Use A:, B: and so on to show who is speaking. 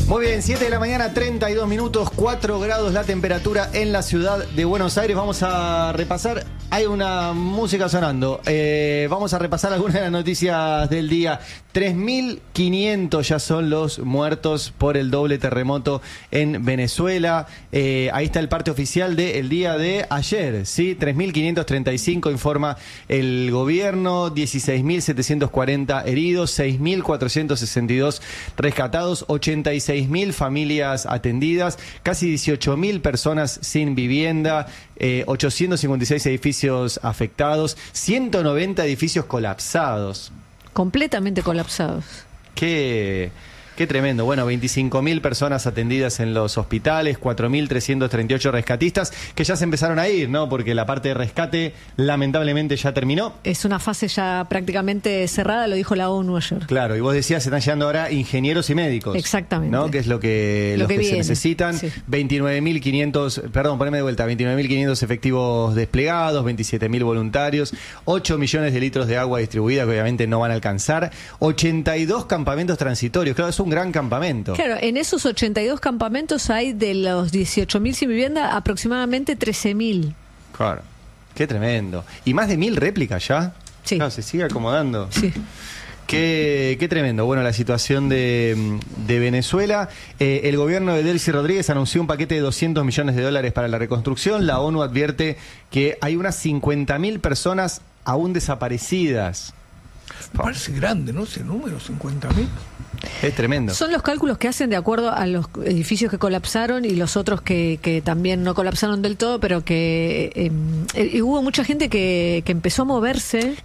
A: Muy bien, 7 de la mañana, 32 minutos, 4 grados la temperatura en la ciudad de Buenos Aires. Vamos a repasar, hay una música sonando, vamos a repasar algunas de las noticias del día. 3.500 ya son los muertos por el doble terremoto en Venezuela. Ahí está el parte oficial del día de ayer, ¿sí? 3.535 informa el gobierno, 16.740 heridos, 6.462 rescatados, 86.000 familias atendidas, casi 18.000 personas sin vivienda, 856 edificios afectados, 190 edificios colapsados.
B: Completamente colapsados.
A: Qué tremendo. Bueno, 25.000 personas atendidas en los hospitales, 4.338 rescatistas que ya se empezaron a ir, ¿no? Porque la parte de rescate lamentablemente ya terminó.
B: Es una fase ya prácticamente cerrada, lo dijo la ONU ayer.
A: Claro, y vos decías, se están llegando ahora ingenieros y médicos.
B: Exactamente.
A: ¿No? Que es lo que se necesitan. Sí. 29.500, perdón, poneme de vuelta, 29.500 efectivos desplegados, 27.000 voluntarios, 8 millones de litros de agua distribuida que obviamente no van a alcanzar, 82 campamentos transitorios. Claro, es un gran campamento.
B: Claro, en esos 82 campamentos hay de los 18.000 sin vivienda aproximadamente 13.000.
A: Claro, qué tremendo. ¿Y más de 1.000 réplicas ya?
B: Sí.
A: Claro, se sigue acomodando.
B: Sí.
A: Qué tremendo. Bueno, la situación de Venezuela. El gobierno de Delcy Rodríguez anunció un paquete de $200 millones para la reconstrucción. La ONU advierte que hay unas 50.000 personas aún desaparecidas.
C: Me parece grande, ¿no? Ese número, 50.000.
A: Es tremendo.
B: Son los cálculos que hacen de acuerdo a los edificios que colapsaron y los otros que también no colapsaron del todo, pero que hubo mucha gente que empezó a moverse.